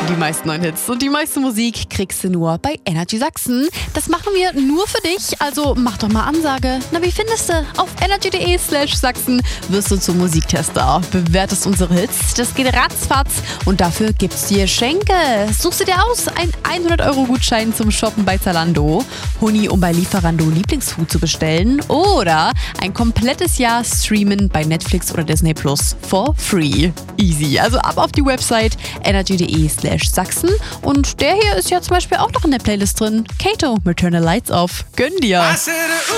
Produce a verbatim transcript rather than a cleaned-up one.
Die meisten neuen Hits und die meiste Musik kriegst du nur bei Energy Sachsen. Das machen wir nur für dich, also mach doch mal Ansage. Na, wie findest du? Auf energy.de slash Sachsen wirst du zum Musiktester. Bewertest unsere Hits, das geht ratzfatz und dafür gibt's dir Geschenke. Suchst du dir aus, ein hundert Euro Gutschein zum Shoppen bei Zalando, Huni, um bei Lieferando Lieblingsfood zu bestellen oder ein komplettes Jahr streamen bei Netflix oder Disney Plus for free. Easy, also ab auf die Website energy.de slash Sachsen und der hier ist ja zum Beispiel auch noch in der Playlist drin. Kato mit Turn the Lights Off. Gönn dir!